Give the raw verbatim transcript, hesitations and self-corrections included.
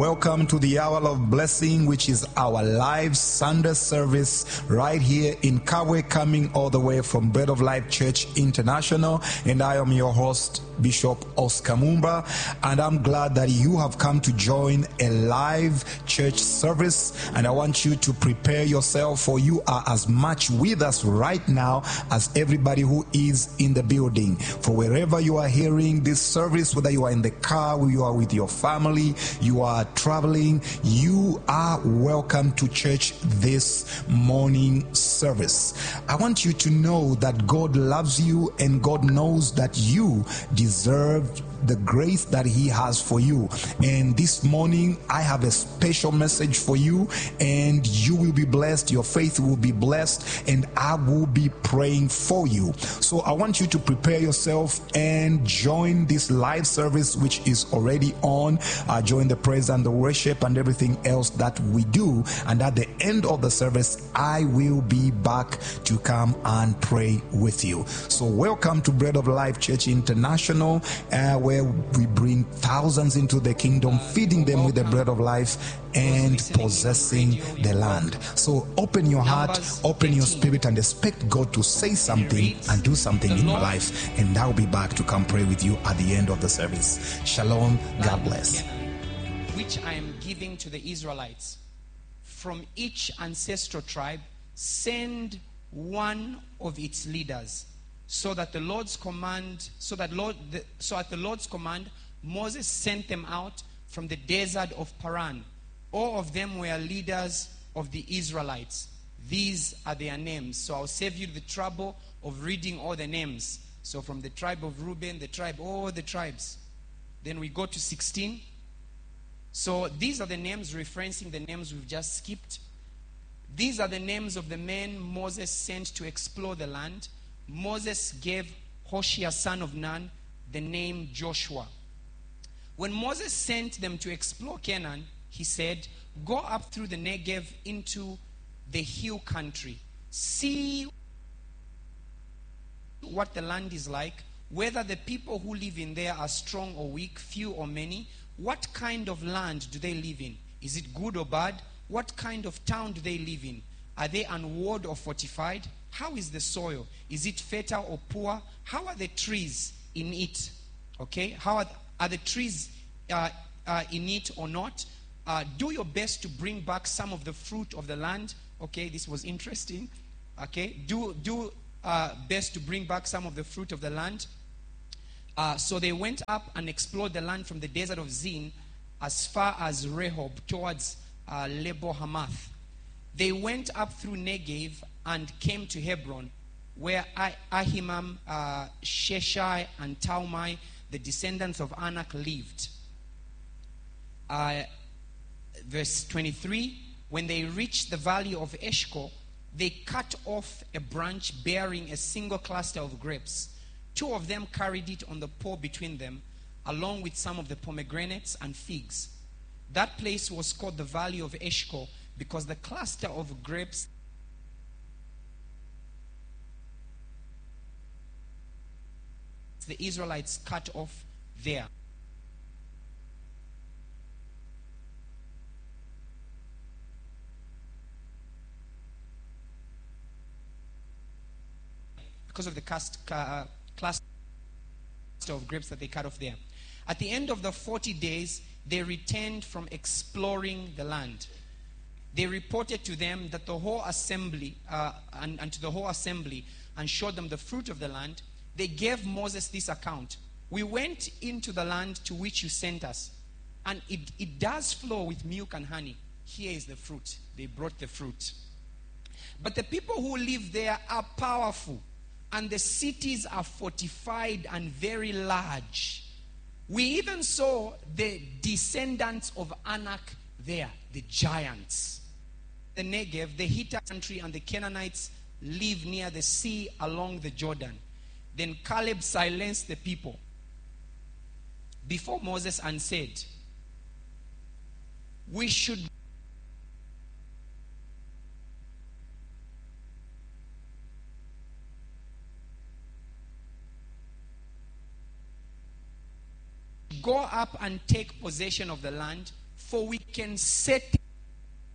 Welcome to the Hour of Blessing, which is our live Sunday service right here in Kawe, coming all the way from Bread of Life Church International. And I am your host, Bishop Oscar Mumba. And I'm glad that you have come to join a live church service. And I want you to prepare yourself, for you are as much with us right now as everybody who is in the building. For wherever you are hearing this service, whether you are in the car, you are with your family, you are traveling, you are welcome to church this morning service. I want you to know that God loves you and God knows that you deserve the grace that He has for you. And this morning I have a special message for you, and you will be blessed, your faith will be blessed, and I will be praying for you. So I want you to prepare yourself and join this live service, which is already on. Uh, join the praise and the worship and everything else that we do, and at the end of the service I will be back to come and pray with you. So welcome to Bread of Life Church International, uh, where we bring thousands into the kingdom, feeding them with the bread of life and possessing the land. So open your heart, open your spirit, and expect God to say something and do something in your life. And I'll be back to come pray with you at the end of the service. Shalom. God bless. Which I am giving to the Israelites. From each ancestral tribe, send one of its leaders. So that the Lord's command, so that Lord, the, so at the Lord's command, Moses sent them out from the desert of Paran. All of them were leaders of the Israelites. These are their names. So I'll save you the trouble of reading all the names. So from the tribe of Reuben, the tribe, all the tribes. Then we go to sixteen. So these are the names referencing the names we've just skipped. These are the names of the men Moses sent to explore the land. Moses gave Hoshea son of Nun the name Joshua. When Moses sent them to explore Canaan, he said, go up through the Negev into the hill country. See what the land is like, whether the people who live in there are strong or weak, few or many. What kind of land do they live in? Is it good or bad? What kind of town do they live in? Are they unwalled or fortified? How is the soil? Is it fertile or poor? How are the trees in it? Okay, how are, are the trees uh, uh, in it or not? Uh, do your best to bring back some of the fruit of the land. Okay, this was interesting. Okay, do do uh, best to bring back some of the fruit of the land. Uh, so they went up and explored the land from the desert of Zin as far as Rehob towards uh, Lebo Hamath. They went up through Negev and came to Hebron, where Ah- Ahimam, uh, Sheshai, and Talmai, the descendants of Anak, lived. Uh, verse twenty-three, when they reached the valley of Eshcol, they cut off a branch bearing a single cluster of grapes. Two of them carried it on the pole between them, along with some of the pomegranates and figs. That place was called the valley of Eshcol, because the cluster of grapes the Israelites cut off there. Because of the cast, uh, cluster of grapes that they cut off there. At the end of the forty days, they returned from exploring the land. They reported to them that the whole assembly, uh, and, and to the whole assembly, and showed them the fruit of the land. They gave Moses this account. We went into the land to which you sent us, and it, it does flow with milk and honey. Here is the fruit. They brought the fruit. But the people who live there are powerful, and the cities are fortified and very large. We even saw the descendants of Anak there, the giants. The Negev, the Hittite country, and the Canaanites live near the sea along the Jordan. Then Caleb silenced the people before Moses and said, we should go up and take possession of the land, for we can set